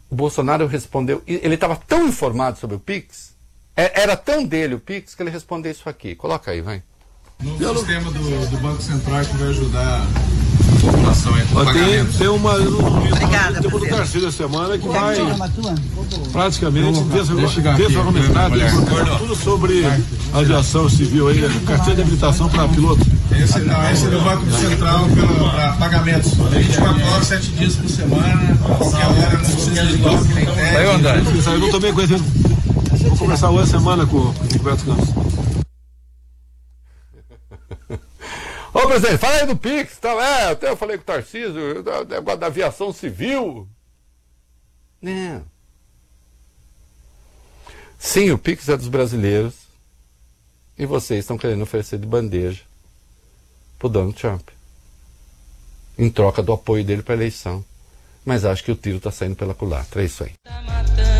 o Bolsonaro respondeu, ele estava tão informado sobre o Pix, era tão dele o Pix, que ele respondeu isso aqui. Coloca aí, vai. No sistema do Banco Central que vai ajudar a população aí com pagamentos. Tem uma Obrigada, do Tarcísio da semana que vai praticamente desargumentar tudo sobre aviação civil aí, carteira de habilitação para piloto. Esse é do Banco Central para pagamentos. 24 horas, 7 dias por semana, qualquer hora, não precisa de banco, nem TED. Isso aí eu não tô bem conhecendo. Vou conversar hoje semana com o Roberto Campos. Ô, presidente, fala aí do Pix, tal. Até eu falei com o Tarcísio, negócio da aviação civil. Não. Sim, o Pix é dos brasileiros. E vocês estão querendo oferecer de bandeja pro Donald Trump, em troca do apoio dele para a eleição. Mas acho que o tiro está saindo pela culatra. É isso aí.